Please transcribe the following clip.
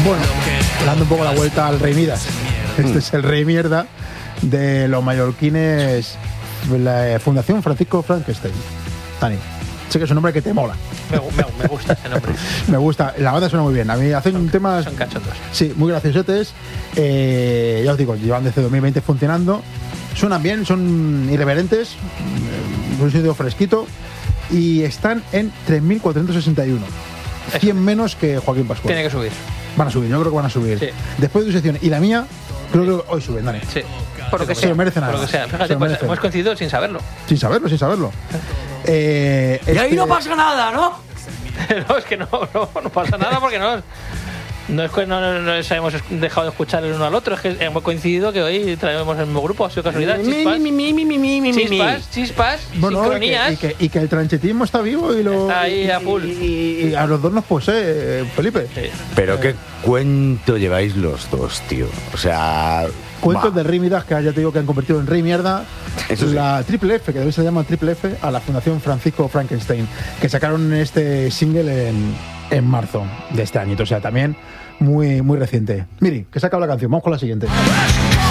Bueno, dando un poco la vuelta al Rey Midas. Este es el Rey Mierda de los mallorquines, la Fundación Francisco Frankenstein. Dani, sé que es un nombre que te mola. Me gusta ese nombre. Me gusta, la banda suena muy bien. A mí hacen temas. Son cachondos. Sí, muy graciosetes. Ya os digo, llevan desde 2020 funcionando. Suenan bien, son irreverentes, un sonido fresquito. Y están en 3.461. 100 menos que Joaquín Pascual. Tiene que subir. Van a subir, yo creo que van a subir. Sí. Después de tu sección y la mía, creo que hoy suben, Dani. Sí. Por lo que Se sea. lo merecen Por lo nada. que sea. Se Fíjate, lo pues merecen. hemos coincidido sin saberlo. Sin saberlo. Y ahí no pasa nada, ¿no? No, es que no pasa nada porque no es que no nos hemos dejado de escuchar el uno al otro, es que hemos coincidido que hoy traemos el mismo grupo, ha sido casualidad. Chispas, sincronías. Y que el tranchetismo está vivo y lo. Está ahí a full. Y a los dos nos posee, Felipe. Sí. Pero qué cuento lleváis los dos, tío. O sea. Cuentos del Rey Midas, que ya te digo que han convertido en Rey Mierda. Eso sí. La Triple F, que también se llama Triple F, a la Fundación Francisco Frankenstein, que sacaron este single en marzo de este año. O sea, también muy, muy reciente. Miri, que se acaba la canción. Vamos con la siguiente.